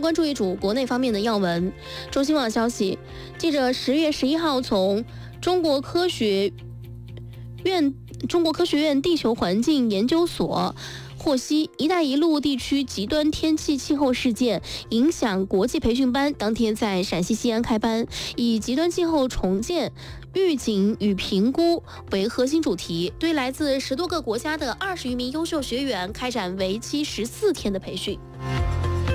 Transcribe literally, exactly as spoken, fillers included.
关注一组国内方面的要闻。中新网消息，记者十月十一号从中国科学院中国科学院地球环境研究所获悉，“一带一路”地区极端天气气候事件影响国际培训班当天在陕西西安开班，以极端气候重建、预警与评估为核心主题，对来自十多个国家的二十余名优秀学员开展为期十四天的培训。